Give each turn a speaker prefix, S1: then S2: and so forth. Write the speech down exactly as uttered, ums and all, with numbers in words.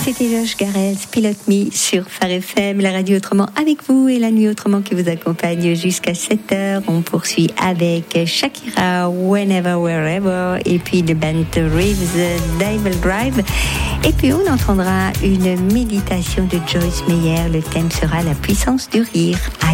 S1: C'était Josh Garrels, Pilot Me sur Phare F M, la radio autrement avec vous et la nuit autrement qui vous accompagne jusqu'à sept heures. On poursuit avec Shakira, Whenever, Wherever, et puis le band Reeves, Devil Drive. Et puis on entendra une méditation de Joyce Meyer. Le thème sera la puissance du rire.